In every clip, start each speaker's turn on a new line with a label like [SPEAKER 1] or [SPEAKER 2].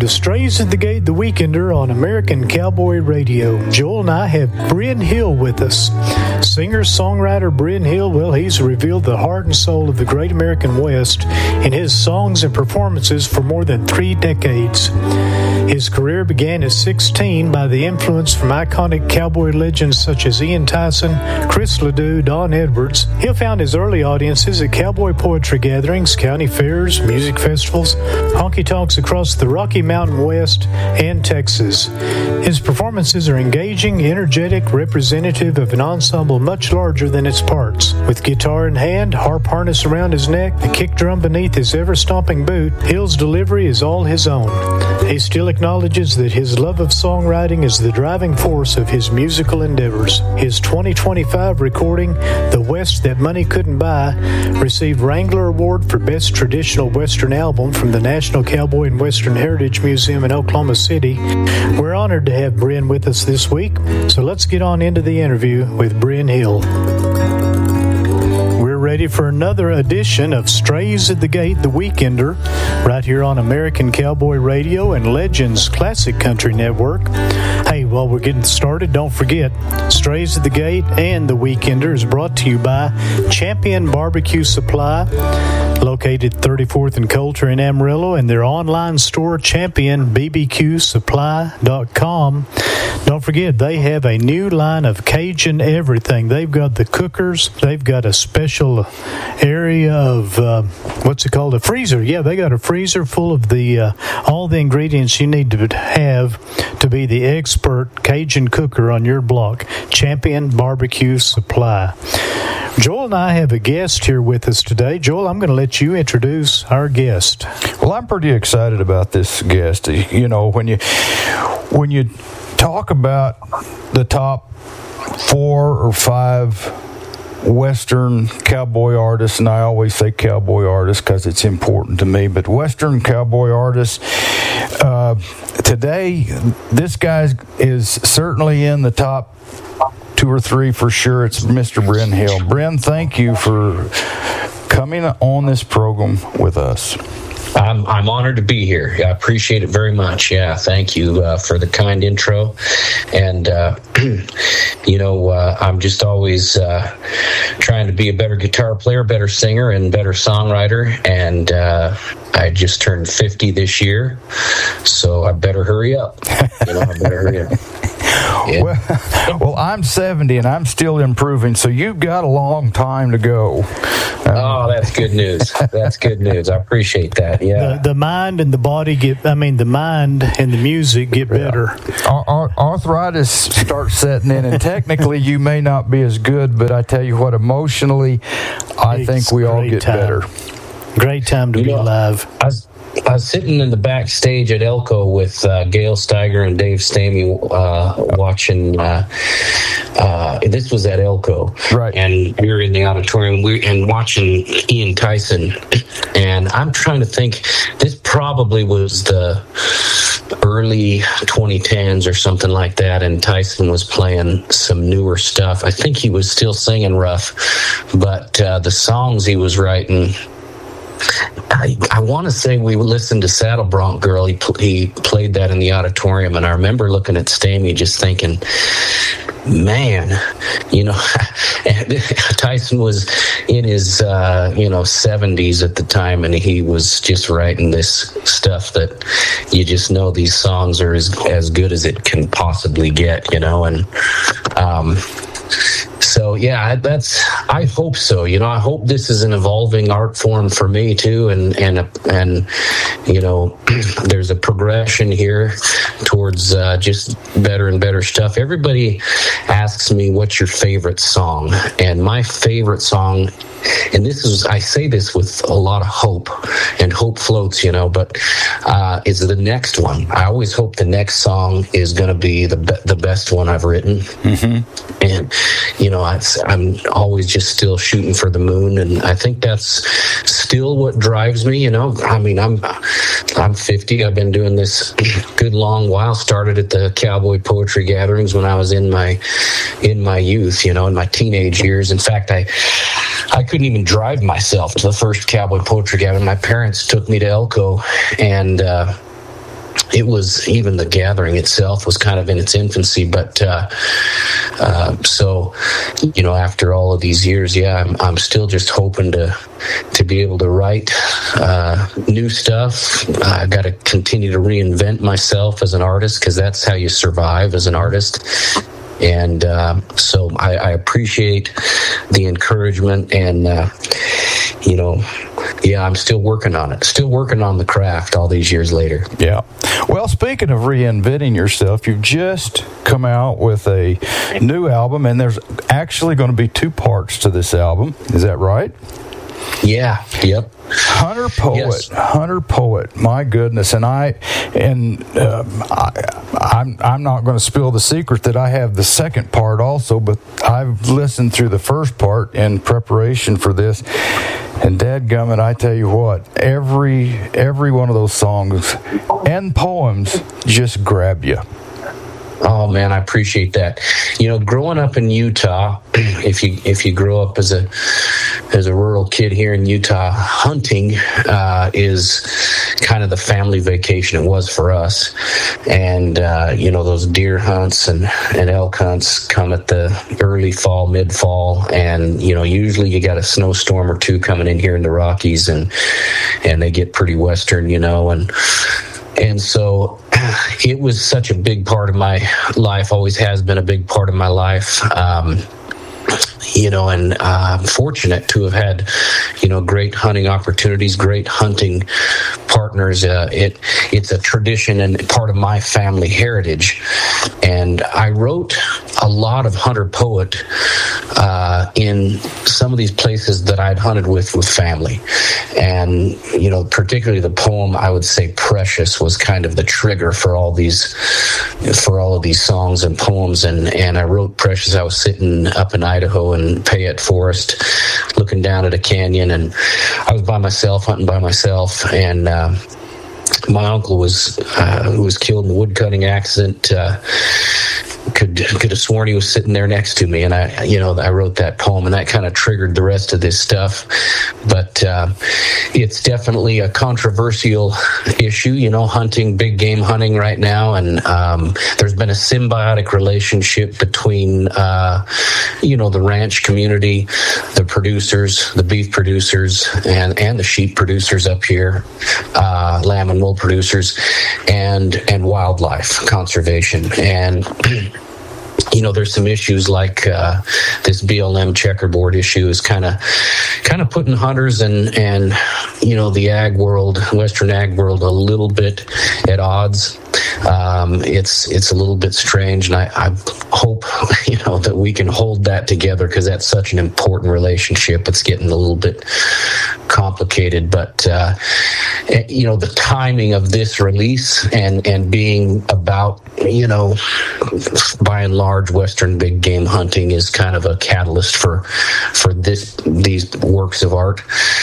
[SPEAKER 1] the Strays at the Gate, the Weekender on American Cowboy Radio. Joel and I have Bryn Hill with us. Singer-songwriter Bryn Hill, well, he's revealed the heart and soul of the great American West in his songs and performances for more than 3 decades. His career began at 16 by the influence from iconic cowboy legends such as Ian Tyson, Chris Ledoux, Don Edwards. Hill found his early audiences at cowboy poetry gatherings, county fairs, music festivals, honky-tonks across the Rocky Mountain West and Texas. His performances are engaging, energetic, representative of an ensemble much larger than its parts. With guitar in hand, harp harness around his neck, the kick drum beneath his ever-stomping boot, Hill's delivery is all his own. He still acknowledges that his love of songwriting is the driving force of his musical endeavors. His 2025 recording, The West That Money Couldn't Buy, received Wrangler Award for Best Traditional Western Album from the National Cowboy and Western Heritage Museum in Oklahoma City. We're honored to have Bryn with us this week, so let's get on into the interview with Bryn Hill. Ready for another edition of Strays at the Gate, the Weekender, right here on American Cowboy Radio and Legends Classic Country Network. Hey, while we're getting started, don't forget, Strays at the Gate and the Weekender is brought to you by Champion Barbecue Supply, located 34th and Coulter in Amarillo, and their online store, championbbqsupply.com. Don't forget, they have a new line of Cajun everything. They've got the cookers. They've got a special area of, what's it called? A freezer. Yeah, they got a freezer full of the all the ingredients you need to have to be the expert Cajun cooker on your block. Champion Barbecue Supply. Joel and I have a guest here with us today. Joel, I'm going to let you introduce our guest.
[SPEAKER 2] Well, I'm pretty excited about this guest. You know, when you talk about the top 4 or 5 Western cowboy artists, and I always say cowboy artists because it's important to me, but Western cowboy artists, today, this guy is certainly in the top 2 or 3 for sure. It's Mr. Bryn Hill. Bryn, thank you for coming on this program with us.
[SPEAKER 3] I'm honored to be here. I appreciate it very much. Yeah, thank you for the kind intro. And, I'm just always trying to be a better guitar player, better singer, and better songwriter. And I just turned 50 this year, so I better hurry up. Yeah.
[SPEAKER 2] Well, I'm 70 and I'm still improving, so you've got a long time to go.
[SPEAKER 3] That's good news. That's good news. I appreciate that. Yeah.
[SPEAKER 1] The mind and the body the mind and the music get better.
[SPEAKER 2] Arthritis starts setting in, and technically you may not be as good, but I tell you what, emotionally, I think we all get better.
[SPEAKER 1] Great time to be alive.
[SPEAKER 3] I was sitting in the backstage at Elko with Gail Steiger and Dave Stamey watching. This was at Elko,
[SPEAKER 2] right? And
[SPEAKER 3] we were in the auditorium and watching Ian Tyson. And I'm trying to think. This probably was the early 2010s or something like that. And Tyson was playing some newer stuff. I think he was still singing rough, but the songs he was writing. I want to say we listened to Saddle Bronc Girl. He played that in the auditorium, and I remember looking at Stamey just thinking, man, Tyson was in his 70s at the time, and he was just writing this stuff that you just know these songs are as good as it can possibly get, and so yeah, I hope so. I hope this is an evolving art form for me too, and there's a progression here towards just better and better stuff. Everybody asks me, "What's your favorite song?" And my favorite song, and I say this with a lot of hope, and hope floats, but is the next one. I always hope the next song is going to be the best one I've written, and I'm always just still shooting for the moon, and I think that's still what drives me. I'm 50. I've been doing this good long while. Started at the cowboy poetry gatherings when I was in my youth, in my teenage years. In fact, I couldn't even drive myself to the first cowboy poetry gathering. My parents took me to Elko, and it was, even the gathering itself was kind of in its infancy. But so, you know, after all of these years, I'm still just hoping to be able to write new stuff. I got to continue to reinvent myself as an artist, because that's how you survive as an artist. And so I appreciate the encouragement, and you know, I'm still working on it, still working on the craft all these years later.
[SPEAKER 2] Yeah. Well, speaking of reinventing yourself, you've just come out with a new album, and there's actually going to be 2 parts to this album. Is that right?
[SPEAKER 3] Yeah. Yep.
[SPEAKER 2] Hunter Poet, yes. Hunter Poet. My goodness, and I'm not going to spill the secret that I have the second part also, but I've listened through the first part in preparation for this, and dadgummit, I tell you what, every one of those songs and poems just grab you.
[SPEAKER 3] Oh man, I appreciate that. You know, growing up in Utah, if you grow up as a rural kid here in Utah, hunting is kind of the family vacation. It was for us. And you know, those deer hunts and elk hunts come at the early fall, mid fall, and you know, usually you got a snowstorm or 2 coming in here in the Rockies, and they get pretty western, you know, and so it was such a big part of my life, always has been a big part of my life. You know, and I'm fortunate to have had, you know, great hunting opportunities, great hunting partners. It's a tradition and part of my family heritage. And I wrote a lot of Hunter Poet in some of these places that I'd hunted with family. And, you know, particularly the poem, I would say Precious, was kind of the trigger for all of these songs and poems. And I wrote Precious. I was sitting up in Idaho in Payette Forest, looking down at a canyon, and I was by myself, hunting by myself, and my uncle who was killed in a woodcutting accident. Could have sworn he was sitting there next to me, and I wrote that poem, and that kind of triggered the rest of this stuff. But it's definitely a controversial issue, you know, hunting, big game hunting right now, and there's been a symbiotic relationship between the ranch community, the producers, the beef producers, and the sheep producers up here, lamb and wool producers, and wildlife conservation. And you know, there's some issues like this BLM checkerboard issue is kind of putting hunters and you know, the ag world, Western ag world, a little bit at odds. It's a little bit strange, and I hope, you know, that we can hold that together, because that's such an important relationship. It's getting a little bit complicated, but you know, the timing of this release and being about, you know, by and large Western big game hunting is kind of a catalyst for these works of art.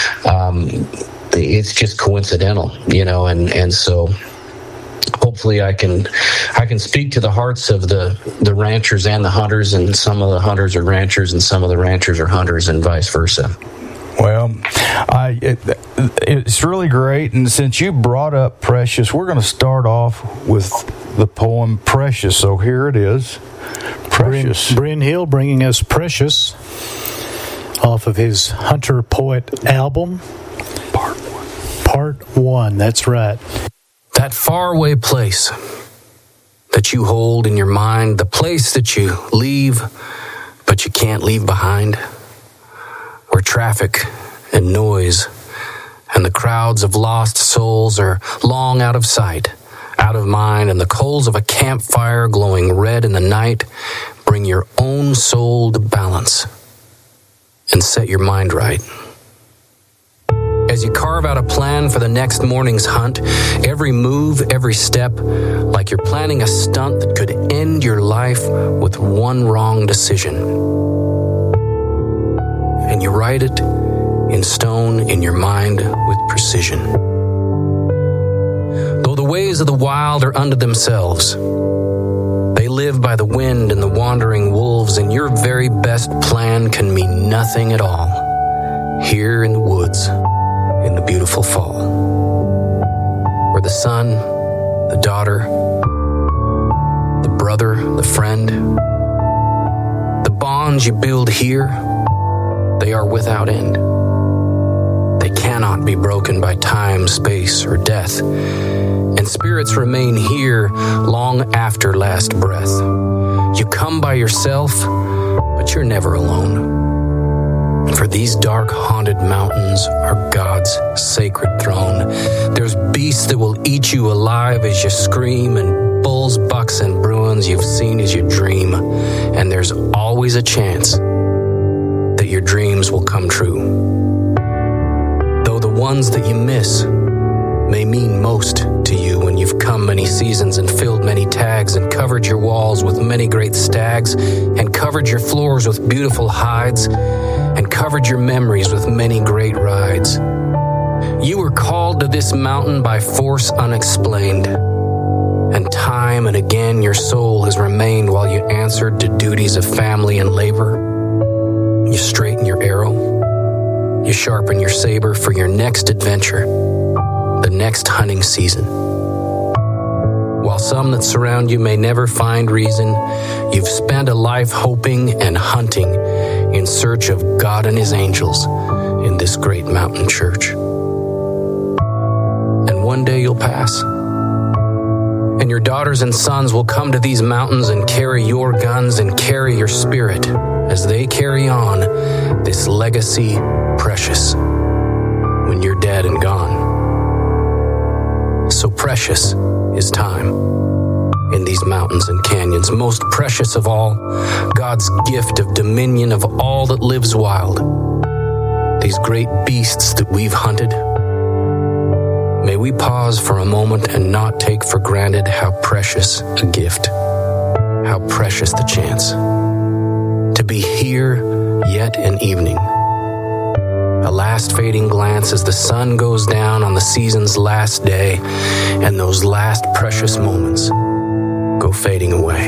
[SPEAKER 3] It's just coincidental, you know, and so hopefully I can speak to the hearts of the ranchers and the hunters, and some of the hunters are ranchers and some of the ranchers are hunters, and vice versa.
[SPEAKER 2] Well, it's really great, and since you brought up Precious, we're going to start off with the poem Precious. So here it is, Precious.
[SPEAKER 1] Bryn Hill bringing us Precious off of his Hunter Poet album. Part 1, that's right.
[SPEAKER 4] That faraway place that you hold in your mind, the place that you leave, but you can't leave behind, where traffic and noise and the crowds of lost souls are long out of sight, out of mind, and the coals of a campfire glowing red in the night bring your own soul to balance and set your mind right. As you carve out a plan for the next morning's hunt, every move, every step, like you're planning a stunt that could end your life with one wrong decision. And you write it in stone in your mind with precision. Though the ways of the wild are unto themselves, they live by the wind and the wandering wolves, and your very best plan can mean nothing at all here in the woods in the beautiful fall, where the sun the daughter, the brother, the friend. The bonds you build here, they are without end. They cannot be broken by time, space, or death. And spirits remain here long after last breath. You come by yourself, but you're never alone. For these dark, haunted mountains are God's sacred throne. There's beasts that will eat you alive as you scream, and bulls, bucks, and bruins you've seen as you dream. And there's always a chance that your dreams will come true. Though the ones that you miss may mean most to you when you've come many seasons and filled many tags and covered your walls with many great stags and covered your floors with beautiful hides and covered your memories with many great rides. You were called to this mountain by force unexplained, and time and again your soul has remained while you answered to duties of family and labor. You straighten your arrow, you sharpen your saber for your next adventure, the next hunting season. While some that surround you may never find reason, you've spent a life hoping and hunting in search of God and His angels in this great mountain church. And one day you'll pass, and your daughters and sons will come to these mountains and carry your guns and carry your spirit as they carry on this legacy precious when you're dead and gone. So precious is time in these mountains and canyons. Most precious of all, God's gift of dominion of all that lives wild. These great beasts that we've hunted. May we pause for a moment and not take for granted how precious a gift, how precious the chance to be here yet an evening. A last fading glance as the sun goes down on the season's last day, and those last precious moments go fading away.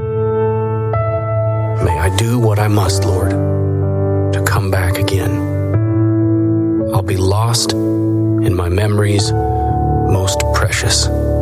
[SPEAKER 4] May I do what I must, Lord, to come back again. I'll be lost in my memories most precious.